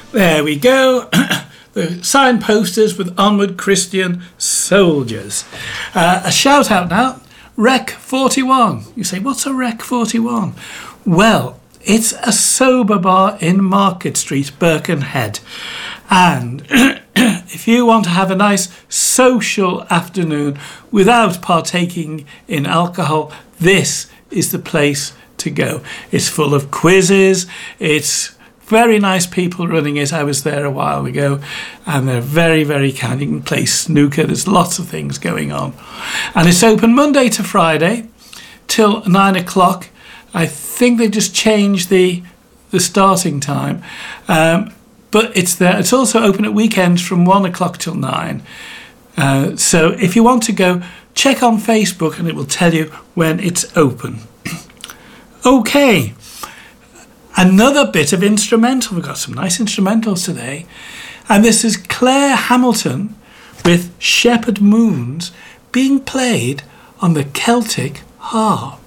There we go. The signposters with Onward Christian Soldiers. A shout out now. Rec 41. You say, what's a Rec 41? Well, it's a sober bar in Market Street, Birkenhead. And if you want to have a nice social afternoon without partaking in alcohol, this is the place to go. It's full of quizzes. It's very nice people running it. I was there a while ago, and they're very, very kind. You can play snooker. There's lots of things going on. And it's open Monday to Friday till 9 o'clock. I think they just changed the starting time. But it's there. It's also open at weekends from 1 o'clock till 9. So if you want to go, check on Facebook and it will tell you when it's open. Okay. Another bit of instrumental. We've got some nice instrumentals today. And this is Claire Hamilton with Shepherd Moons being played on the Celtic harp.